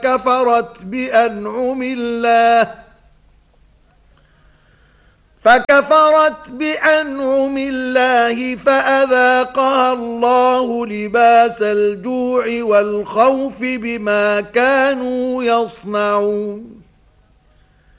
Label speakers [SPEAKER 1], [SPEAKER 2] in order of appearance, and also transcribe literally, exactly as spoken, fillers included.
[SPEAKER 1] فكفرت بأنعم الله فكفرت بأنعم الله فأذاقها الله لباس الجوع والخوف بما كانوا يصنعون